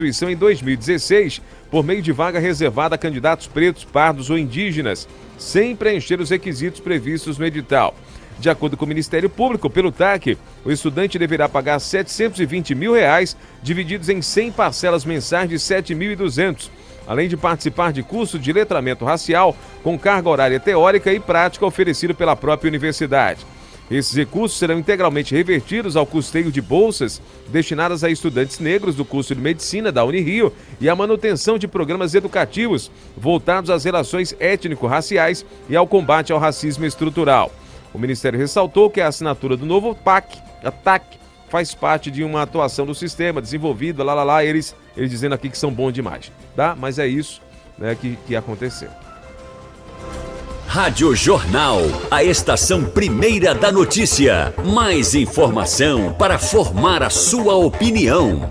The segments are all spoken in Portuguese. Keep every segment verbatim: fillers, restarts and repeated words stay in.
em dois mil e dezesseis por meio de vaga reservada a candidatos pretos, pardos ou indígenas, sem preencher os requisitos previstos no edital. De acordo com o Ministério Público, pelo T A C, o estudante deverá pagar setecentos e vinte mil reais, divididos em cem parcelas mensais de sete mil e duzentos, além de participar de curso de letramento racial com carga horária teórica e prática oferecido pela própria universidade. Esses recursos serão integralmente revertidos ao custeio de bolsas destinadas a estudantes negros do curso de Medicina da Unirio e à manutenção de programas educativos voltados às relações étnico-raciais e ao combate ao racismo estrutural. O Ministério ressaltou que a assinatura do novo P A C, a T A C, faz parte de uma atuação do sistema desenvolvido, lá, lá, lá, eles, eles dizendo aqui que são bons demais, tá? Mas é isso, né, que, que aconteceu. Rádio Jornal, a estação primeira da notícia. Mais informação para formar a sua opinião.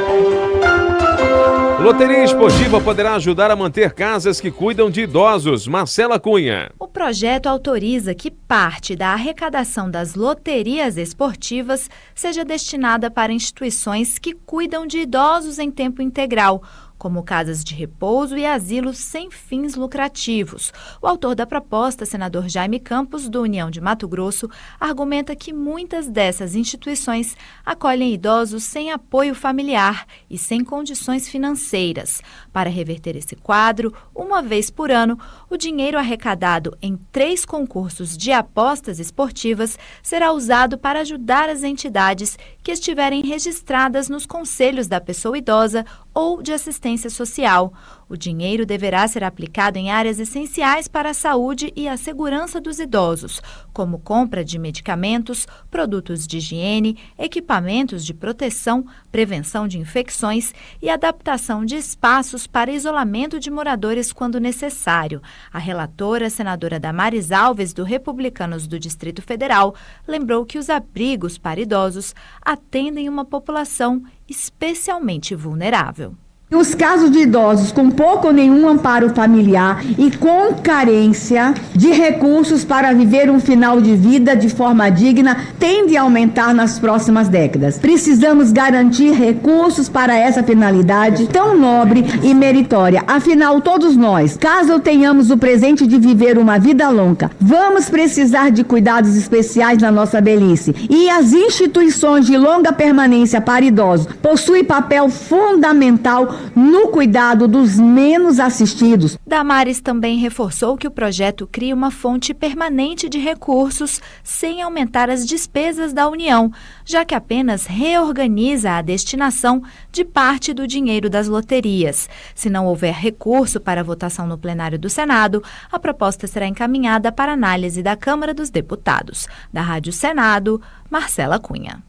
Loteria esportiva poderá ajudar a manter casas que cuidam de idosos. Marcela Cunha. O projeto autoriza que parte da arrecadação das loterias esportivas seja destinada para instituições que cuidam de idosos em tempo integral, como casas de repouso e asilos sem fins lucrativos. O autor da proposta, senador Jaime Campos, do União de Mato Grosso, argumenta que muitas dessas instituições acolhem idosos sem apoio familiar e sem condições financeiras. Para reverter esse quadro, uma vez por ano, o dinheiro arrecadado em três concursos de apostas esportivas será usado para ajudar as entidades que estiverem registradas nos conselhos da pessoa idosa ou de assistência social. O dinheiro deverá ser aplicado em áreas essenciais para a saúde e a segurança dos idosos, como compra de medicamentos, produtos de higiene, equipamentos de proteção, prevenção de infecções e adaptação de espaços para isolamento de moradores quando necessário. A relatora, a senadora Damares Alves, do Republicanos do Distrito Federal, lembrou que os abrigos para idosos atendem uma população especialmente vulnerável. Os casos de idosos com pouco ou nenhum amparo familiar e com carência de recursos para viver um final de vida de forma digna tende a aumentar nas próximas décadas. Precisamos garantir recursos para essa finalidade tão nobre e meritória. Afinal, todos nós, caso tenhamos o presente de viver uma vida longa, vamos precisar de cuidados especiais na nossa velhice. E as instituições de longa permanência para idosos possuem papel fundamental no cuidado dos menos assistidos. Damares também reforçou que o projeto cria uma fonte permanente de recursos sem aumentar as despesas da União, já que apenas reorganiza a destinação de parte do dinheiro das loterias. Se não houver recurso para votação no plenário do Senado, a proposta será encaminhada para análise da Câmara dos Deputados. Da Rádio Senado, Marcela Cunha.